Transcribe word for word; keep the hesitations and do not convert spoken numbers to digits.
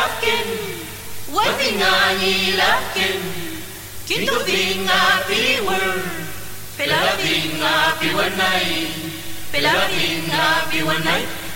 lafkin, watinga ni lafkin, kintu tinga piwer, pela tinga piwanay, pela tinga piwanay.